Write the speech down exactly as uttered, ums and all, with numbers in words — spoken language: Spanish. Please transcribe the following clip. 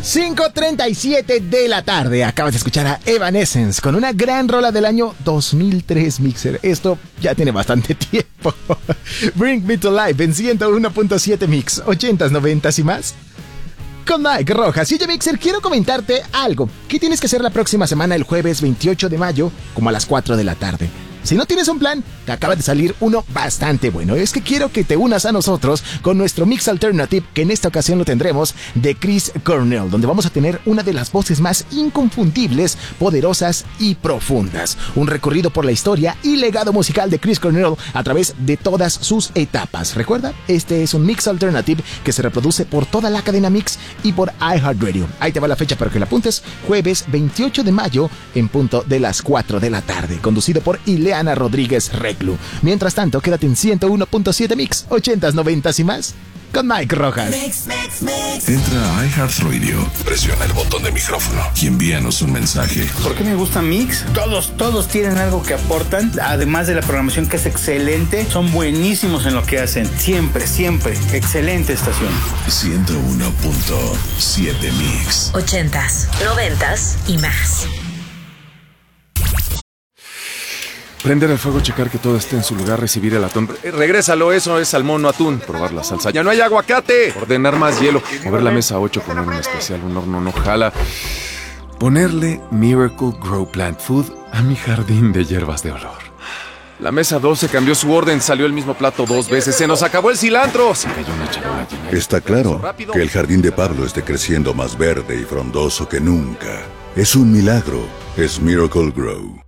cinco treinta y siete de la tarde. Acabas de escuchar a Evanescence con una gran rola del año dos mil tres, Mixer. Esto ya tiene bastante tiempo. Bring Me to Life en ciento uno punto siete Mix, ochentas, noventas y más. Con Mike Rojas. Y oye, Mixer, quiero comentarte algo. ¿Qué tienes que hacer la próxima semana, el jueves veintiocho de mayo, como a las cuatro de la tarde? Si no tienes un plan, te acaba de salir uno bastante bueno. Es que quiero que te unas a nosotros con nuestro Mix Alternative, que en esta ocasión lo tendremos de Chris Cornell, donde vamos a tener una de las voces más inconfundibles, poderosas y profundas. Un recorrido por la historia y legado musical de Chris Cornell a través de todas sus etapas. Recuerda, este es un Mix Alternative que se reproduce por toda la cadena Mix y por iHeartRadio. Ahí te va la fecha para que la apuntes. Jueves veintiocho de mayo en punto de las cuatro de la tarde. Conducido por Ileana Rodríguez Reclu. Mientras tanto, quédate en ciento uno punto siete Mix, ochentas, noventas y más, con Mike Rojas. Mix, mix, mix. Entra a iHeartRadio, presiona el botón de micrófono y envíanos un mensaje. ¿Por qué me gusta Mix? Todos, todos tienen algo que aportan, además de la programación que es excelente, son buenísimos en lo que hacen. Siempre, siempre, excelente estación. ciento uno punto siete Mix. Ochentas, noventas y más. Prender el fuego, checar que todo esté en su lugar, recibir el atún. Eh, regrésalo, eso es salmón, no atún. Probar la salsa. ¡Ya no hay aguacate! Ordenar más hielo. Mover la mesa ocho, poner un especial, un horno no jala. Ponerle Miracle Grow Plant Food a mi jardín de hierbas de olor. La mesa doce cambió su orden, salió el mismo plato dos veces. ¡Se nos acabó el cilantro! Se cayó una charola llena. Está claro que el jardín de Pablo esté creciendo más verde y frondoso que nunca. Es un milagro. Es Miracle Grow.